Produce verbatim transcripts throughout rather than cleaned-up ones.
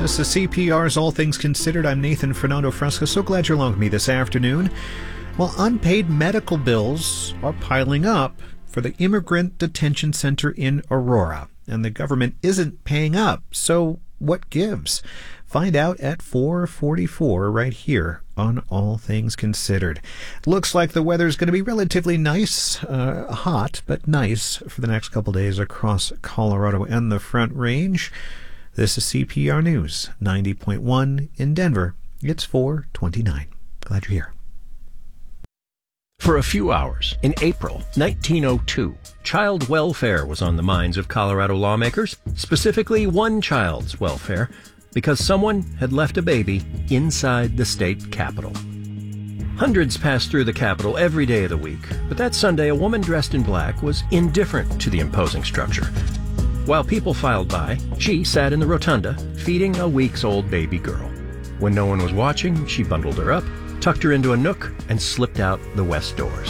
This is C P R's All Things Considered. I'm Nathan Fernando Fresco. So glad you're along with me this afternoon. Well, unpaid medical bills are piling up for the Immigrant Detention Center in Aurora, and the government isn't paying up. So what gives? Find out at four forty-four right here on All Things Considered. Looks like the weather's going to be relatively nice, uh, hot, but nice for the next couple days across Colorado and the Front Range. This is C P R News, ninety point one in Denver. It's four twenty-nine. Glad you're here. For a few hours in April nineteen oh two, child welfare was on the minds of Colorado lawmakers, specifically one child's welfare, because someone had left a baby inside the state capitol. Hundreds passed through the capitol every day of the week, but that Sunday a woman dressed in black was indifferent to the imposing structure. While people filed by, she sat in the rotunda, feeding a weeks-old baby girl. When no one was watching, she bundled her up, tucked her into a nook, and slipped out the west doors.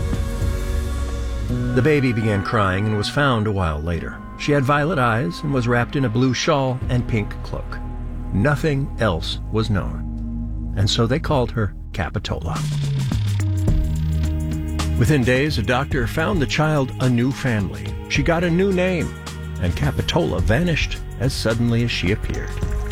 The baby began crying and was found a while later. She had violet eyes and was wrapped in a blue shawl and pink cloak. Nothing else was known, and so they called her Capitola. Within days, a doctor found the child a new family. She got a new name, and Capitola vanished as suddenly as she appeared.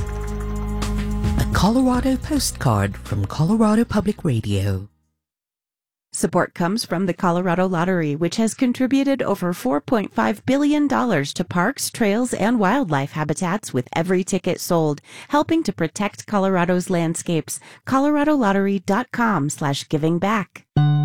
A Colorado postcard from Colorado Public Radio. Support comes from the Colorado Lottery, which has contributed over four point five billion dollars to parks, trails, and wildlife habitats with every ticket sold, helping to protect Colorado's landscapes. ColoradoLottery.com slash giving back.